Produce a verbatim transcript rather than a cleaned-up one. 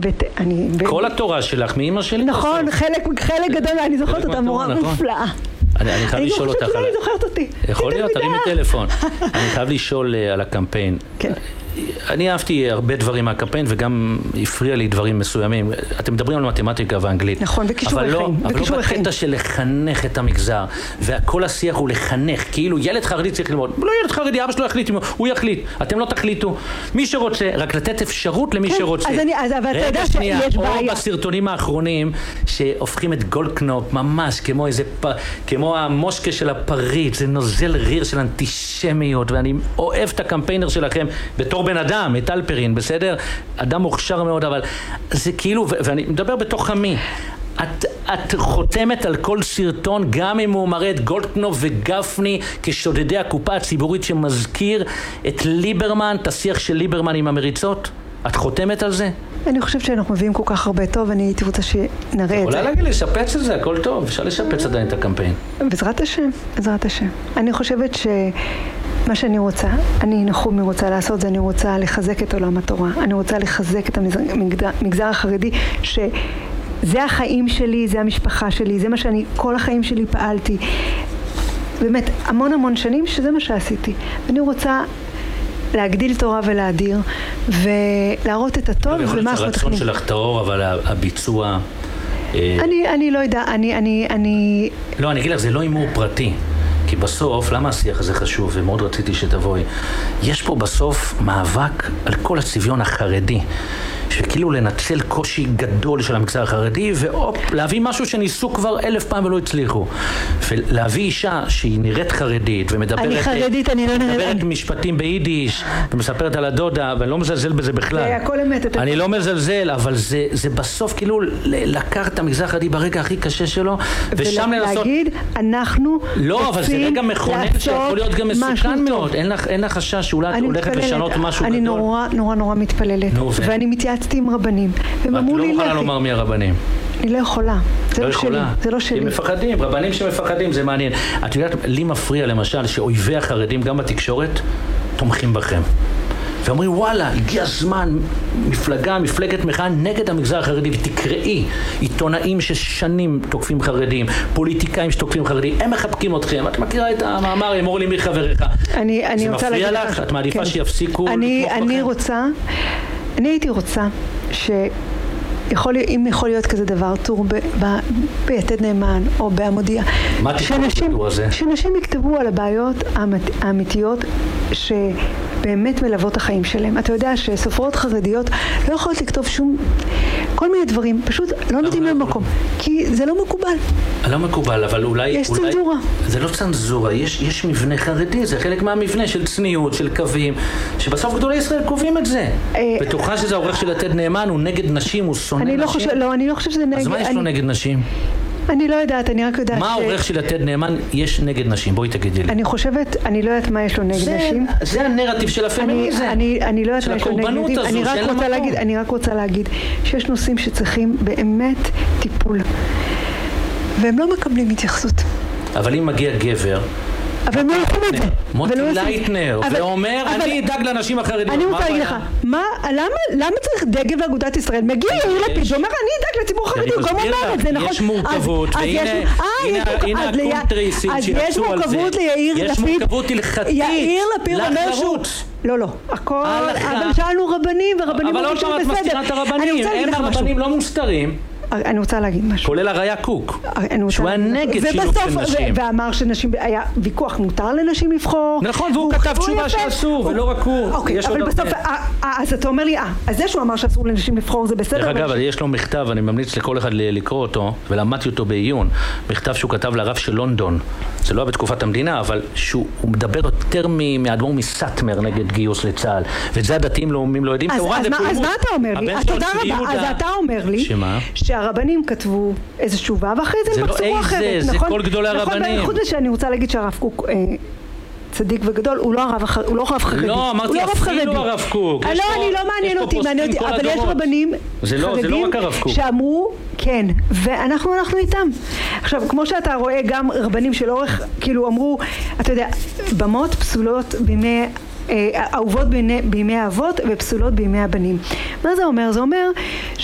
ואני... כל התורה שלך, מאמא שלי? נכון, חלק, חלק גדול, אני זוכרת אותה, מורה מופלאה. אני, אני חייב לשאול אותך... אני חושבת שאולי זוכרת אותי. יכול להיות, תרימי טלפון. אני חייב לשאול על הקמפיין. כן. אני אהבתי הרבה דברים מהקמפיין, וגם הפריע לי דברים מסוימים. אתם מדברים על מתמטיקה ואנגלית. נכון, וכישורי חיים. אבל לא בקטע של לחנך את המגזר, וכל השיח הוא לחנך, כאילו ילד חרדי צריך ללמוד. לא ילד חרדי, אבא שלו יחליט, הוא יחליט. אתם לא תחליטו. מי שרוצה, רק לתת אפשרות למי שרוצה. אז אני, אז אבל אתה יודע שיש בעיה. או בסרטונים האחרונים, שהופכים את גולדקנופ ממש כמו איזה, כמו המושקה של הפריץ, זה נוזל ריר של אנטישמיות, ואני אוהב את הקמפיינר שלכם בתור בן אדם, את אלפרין, בסדר? אדם מוכשר מאוד, אבל זה כאילו, ואני מדבר בתוך עמי, את, את חותמת על כל סרטון, גם אם הוא מראה את גולדקנופ וגפני כשודדי הקופה הציבורית שמזכיר את ליברמן, את השיח של ליברמן עם המריצות? את חותמת על זה? אני חושבת שאנחנו מביאים כל כך הרבה טוב, אני הייתי רוצה שנראה את זה. אולי להגיד לשפץ את זה, הכל טוב, אפשר לשפץ עדיין את הקמפיין. בעזרת השם, בעזרת השם. אני חושבת ש... מה שאני רוצה, אני נחום רוצה לעשות זה, אני רוצה לחזק את עולם התורה, אני רוצה לחזק את המגזר החרדי, שזה החיים שלי, זה המשפחה שלי, זה מה שאני כל החיים שלי פעלתי, באמת המון המון שנים שזה מה שעשיתי, ואני רוצה להגדיל תורה ולהדיר ולהראות את הטוב ומה אנחנו מתכנים. הרצון שלך טהור, אבל הביצוע... אני, אני לא יודע, אני, אני, אני... לא, אני אגיד לך, זה לא אימור פרטי. כי בסוף, למה השיח הזה חשוב, ומאוד רציתי שתבואי, יש פה בסוף מאבק על כל הצביון החרדי, שכאילו לנצל קושי גדול של המגזר החרדי, ואופ, להביא משהו שניסו כבר אלף פעם ולא הצליחו. ולהביא אישה שהיא נראית חרדית, ומדברת... אני חרדית, אני לא נראית... מדברת משפטים ביידיש, ומספרת על הדודה, ואני לא מזלזל בזה בכלל. זה הכל אמת. אני לא מזלזל, אבל זה, זה בסוף כאילו לקחת את המגזר החרדי ברגע הכי קשה שלו, ושם לנסות... ולהגיד, אנחנו... לא, אבל זה רגע מכונן שיכול להיות גם מסוכן מאוד. אין לך, אין לך חשש שאולי את הולכת לשנות משהו גדול. אני נורא, נורא, נורא מתפללת. ואני מתייעצתי עם רבנים. את לא יכולה לומר מי הרבנים. אני לא יכולה. זה לא שלי. זה לא שלי. הם מפחדים, רבנים שמפחדים, זה מעניין. את יודעת, לי מפריע למשל שאויבי החרדים גם בתקשורת תומכים בכם. ואומרים, וואלה, הגיע הזמן, מפלגה, מפלגת מחאה נגד המגזר החרדי, ותקראי עיתונאים ששנים תוקפים חרדים, פוליטיקאים שתוקפים חרדים, הם מחבקים אתכם. את מכירה את המאמר, אמור לי מי חבריך. אני, אני זה רוצה מפריע להגיד לך? לך. את מעדיפה כן. שיפסיקו אני, לתמוך אני בכם? רוצה, אני הייתי רוצה ש... יכול, אם יכול להיות כזה דבר, טור ב, ב, ביתד נאמן או בהמודיע, מה תכתוב בטור הזה? שאנשים יכתבו על הבעיות האמיתיות שבאמת מלוות החיים שלהם. אתה יודע שסופרות חרדיות לא יכולות לכתוב שום, כל מיני דברים, פשוט לא נותנים להם מקום, כי זה לא מקובל. לא מקובל, אבל אולי... יש אולי, צנזורה. זה לא צנזורה, יש, יש מבנה חרדי, זה חלק מהמבנה של צניעות, של קווים, שבסוף גדולי ישראל קובעים את זה. בטוחה שזה העורך של יתד נאמן, הוא נגד נשים, הוא שונא נשים. לא חושב, לא, אני לא חושב שזה נגד... אז מה יש לו נגד נשים? אני לא יודעת, אני רק יודעת... מה העורך של יתד נאמן יש נגד נשים? בואי תגידי לי. אני חושבת, אני לא יודעת מה יש לו נגד נשים. זה הנרטיב של הפמיניזם. אני לא יודעת מה יש לו נגד נשים. אני רק רוצה להגיד, אני רק רוצה להגיד שיש נושאים שצריכים באמת טיפול. והם לא מקבלים התייחסות. אבל אם מגיע גבר... אבל הם לא יכולים את זה. מוטי לייטנר, ואומר, אני אדאג לאנשים החרדים. אני רוצה להגיד לך, למה צריך דגל באגודת ישראל? מגיע יאיר לפיד, ואומר, אני אדאג לציבור חרדי, הוא גם אומר את זה, נכון? יש מורכבות, והנה הקונטרייסים שיצאו על זה. יש מורכבות ליאיר לפיד. יש מורכבות הלכתית. יאיר לפיד אומר שהוא... לא, לא. הכל, אבל שאלנו רבנים, ורבנים אבל עוד פעם את מסתירה את הרבנים. הם הרבנים לא מוסתרים. אני רוצה להגיד משהו. כולל הראיה קוק, שהוא היה נגד שילוב של נשים. ואמר שנשים, היה ויכוח, מותר לנשים לבחור. נכון, והוא כתב תשובה שאסור, ולא רק הוא. אוקיי, אבל בסוף, אז אתה אומר לי, אה, אז זה שהוא אמר שאסור לנשים לבחור, זה בסדר? דרך אגב, יש לו מכתב, אני ממליץ לכל אחד לקרוא אותו, ולמדתי אותו בעיון, מכתב שהוא כתב לרב של לונדון. זה לא היה בתקופת המדינה, אבל שהוא מדבר יותר מאדמו"ר מסאטמר נגד גיוס לצה"ל. ואת זה הדתיים לאומים לא יודעים. אז מה אתה אומר לי? תודה רבה, אז אתה אומר לי שהרבנים כתבו איזו תשובה, ואחרי זה הם בצורה אחרת. זה לא איזה, זה כל גדולי הרבנים. נכון, חוץ מזה שאני רוצה להגיד שהרב קוק צדיק וגדול, הוא לא רב חרדי. לא, אמרתי אפילו הרב קוק. לא, אני לא מעניין אותי, אבל יש רבנים חרדים שאמרו, כן, ואנחנו הלכנו איתם. עכשיו, כמו שאתה רואה גם רבנים של אורך, כאילו אמרו, אתה יודע, במות פסולות בימי... אהובות בימי האבות ופסולות בימי הבנים. מה זה אומר? זה אומר